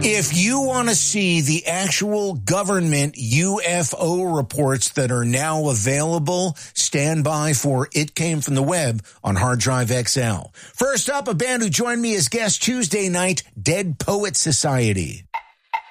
If you want to see the actual government UFO reports that are now available, stand by for It Came From the Web on Hard Drive XL. First up, a band who joined me as guest Tuesday night, Dead Poet Society.